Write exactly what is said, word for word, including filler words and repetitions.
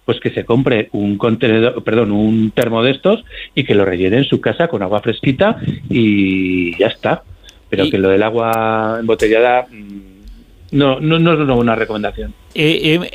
pues que se compre un contenedor, perdón, un termo de estos y que lo rellene en su casa con agua fresquita y ya está. Pero y, que lo del agua embotellada no, no, no es una buena recomendación. Eh, eh,